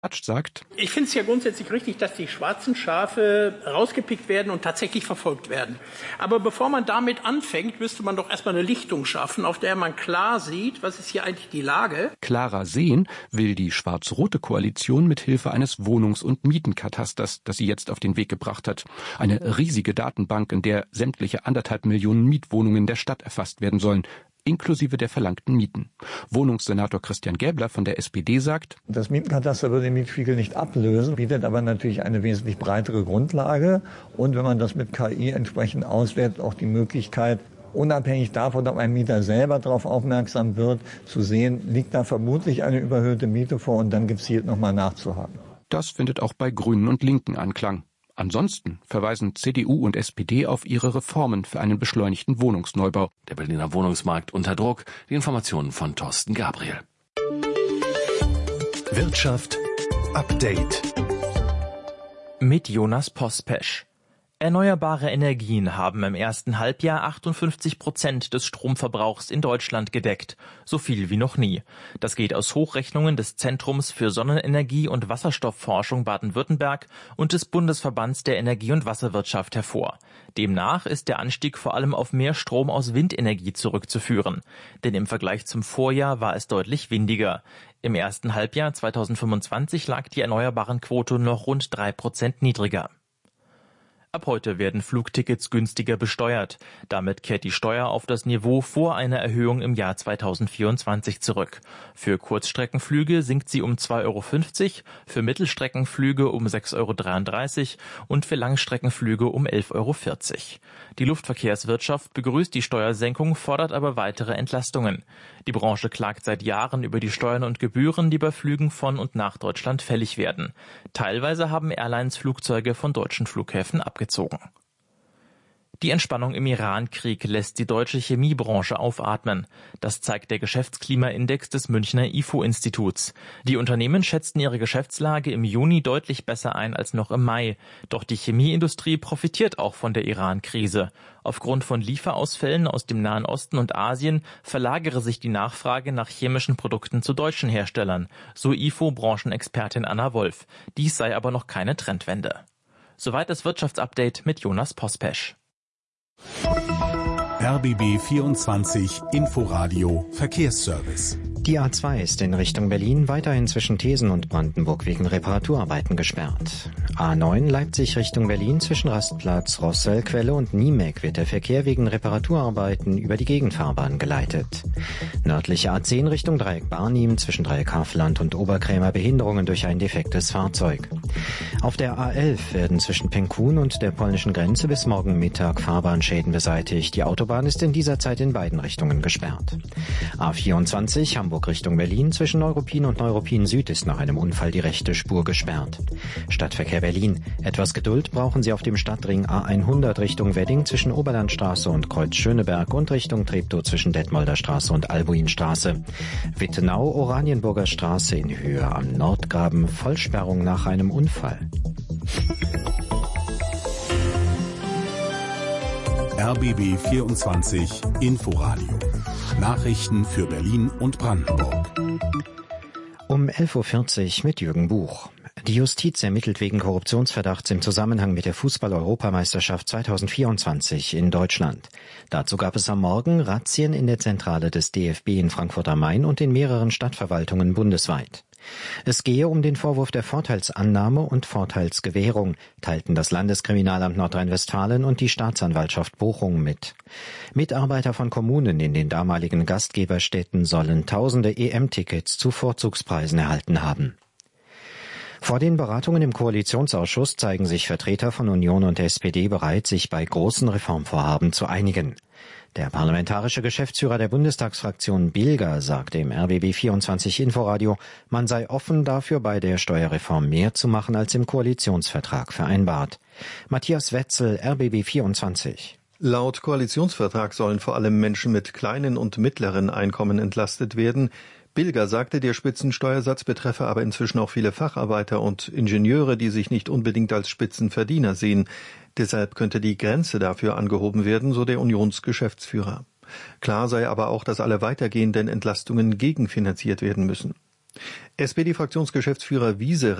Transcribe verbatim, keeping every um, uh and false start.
sagt: Ich finde es ja grundsätzlich richtig, dass die schwarzen Schafe rausgepickt werden und tatsächlich verfolgt werden. Aber bevor man damit anfängt, müsste man doch erstmal eine Lichtung schaffen, auf der man klar sieht, was ist hier eigentlich die Lage. Klarer sehen will die schwarz-rote Koalition mit Hilfe eines Wohnungs- und Mietenkatasters, das sie jetzt auf den Weg gebracht hat. Eine riesige Datenbank, in der sämtliche anderthalb Millionen Mietwohnungen der Stadt erfasst werden sollen, inklusive der verlangten Mieten. Wohnungssenator Christian Gäbler von der S P D sagt: Das Mietenkataster würde den Mietspiegel nicht ablösen, bietet aber natürlich eine wesentlich breitere Grundlage und wenn man das mit K I entsprechend auswertet, auch die Möglichkeit, unabhängig davon, ob ein Mieter selber darauf aufmerksam wird, zu sehen, liegt da vermutlich eine überhöhte Miete vor und dann gezielt nochmal nachzuhaken. Das findet auch bei Grünen und Linken Anklang. Ansonsten verweisen C D U und S P D auf ihre Reformen für einen beschleunigten Wohnungsneubau. Der Berliner Wohnungsmarkt unter Druck. Die Informationen von Thorsten Gabriel. Wirtschaft Update mit Jonas Pospesch. Erneuerbare Energien haben im ersten Halbjahr achtundfünfzig Prozent des Stromverbrauchs in Deutschland gedeckt. So viel wie noch nie. Das geht aus Hochrechnungen des Zentrums für Sonnenenergie und Wasserstoffforschung Baden-Württemberg und des Bundesverbands der Energie- und Wasserwirtschaft hervor. Demnach ist der Anstieg vor allem auf mehr Strom aus Windenergie zurückzuführen. Denn im Vergleich zum Vorjahr war es deutlich windiger. Im ersten Halbjahr zweitausendfünfundzwanzig lag die Erneuerbarenquote noch rund drei Prozent niedriger. Ab heute werden Flugtickets günstiger besteuert. Damit kehrt die Steuer auf das Niveau vor einer Erhöhung im Jahr zweitausendvierundzwanzig zurück. Für Kurzstreckenflüge sinkt sie um zwei Euro fünfzig, für Mittelstreckenflüge um sechs Euro dreiunddreißig und für Langstreckenflüge um elf Euro vierzig. Die Luftverkehrswirtschaft begrüßt die Steuersenkung, fordert aber weitere Entlastungen. Die Branche klagt seit Jahren über die Steuern und Gebühren, die bei Flügen von und nach Deutschland fällig werden. Teilweise haben Airlines Flugzeuge von deutschen Flughäfen abgezogen. Die Entspannung im Iran-Krieg lässt die deutsche Chemiebranche aufatmen. Das zeigt der Geschäftsklimaindex des Münchner I F O-Instituts. Die Unternehmen schätzten ihre Geschäftslage im Juni deutlich besser ein als noch im Mai. Doch die Chemieindustrie profitiert auch von der Iran-Krise. Aufgrund von Lieferausfällen aus dem Nahen Osten und Asien verlagere sich die Nachfrage nach chemischen Produkten zu deutschen Herstellern, so I F O-Branchenexpertin Anna Wolf. Dies sei aber noch keine Trendwende. Soweit das Wirtschaftsupdate mit Jonas Pospesch. R B B vierundzwanzig Inforadio Verkehrsservice. Die A zwei ist in Richtung Berlin weiterhin zwischen Thesen und Brandenburg wegen Reparaturarbeiten gesperrt. A neun Leipzig Richtung Berlin zwischen Rastplatz, Rossellquelle und Niemek wird der Verkehr wegen Reparaturarbeiten über die Gegenfahrbahn geleitet. Nördliche A zehn Richtung Dreieck Barnim zwischen Dreieck Havelland und Oberkrämer Behinderungen durch ein defektes Fahrzeug. Auf der A elf werden zwischen Penkun und der polnischen Grenze bis morgen Mittag Fahrbahnschäden beseitigt. Die Autobahn ist in dieser Zeit in beiden Richtungen gesperrt. A vierundzwanzig Hamburg Richtung Berlin zwischen Neuruppin und Neuruppin Süd ist nach einem Unfall die rechte Spur gesperrt. Stadtverkehr Berlin. Etwas Geduld brauchen Sie auf dem Stadtring A hundert Richtung Wedding zwischen Oberlandstraße und Kreuz Schöneberg und Richtung Treptow zwischen Detmolder Straße und Albuinstraße. Wittenau Oranienburger Straße in Höhe am Nordgraben. Vollsperrung nach einem Unfall. R B B vierundzwanzig Inforadio. Nachrichten für Berlin und Brandenburg. Um elf Uhr vierzig mit Jürgen Buch. Die Justiz ermittelt wegen Korruptionsverdachts im Zusammenhang mit der Fußball-Europameisterschaft zweitausendvierundzwanzig in Deutschland. Dazu gab es am Morgen Razzien in der Zentrale des D F B in Frankfurt am Main und in mehreren Stadtverwaltungen bundesweit. Es gehe um den Vorwurf der Vorteilsannahme und Vorteilsgewährung, teilten das Landeskriminalamt Nordrhein-Westfalen und die Staatsanwaltschaft Bochum mit. Mitarbeiter von Kommunen in den damaligen Gastgeberstädten sollen tausende E M-Tickets zu Vorzugspreisen erhalten haben. Vor den Beratungen im Koalitionsausschuss zeigen sich Vertreter von Union und S P D bereit, sich bei großen Reformvorhaben zu einigen. Der parlamentarische Geschäftsführer der Bundestagsfraktion Bilger sagte im R B B vierundzwanzig Inforadio, man sei offen dafür, bei der Steuerreform mehr zu machen als im Koalitionsvertrag vereinbart. Matthias Wetzel, R B B vierundzwanzig. Laut Koalitionsvertrag sollen vor allem Menschen mit kleinen und mittleren Einkommen entlastet werden. Bilger sagte, der Spitzensteuersatz betreffe aber inzwischen auch viele Facharbeiter und Ingenieure, die sich nicht unbedingt als Spitzenverdiener sehen. Deshalb könnte die Grenze dafür angehoben werden, so der Unionsgeschäftsführer. Klar sei aber auch, dass alle weitergehenden Entlastungen gegenfinanziert werden müssen. S P D-Fraktionsgeschäftsführer Wiese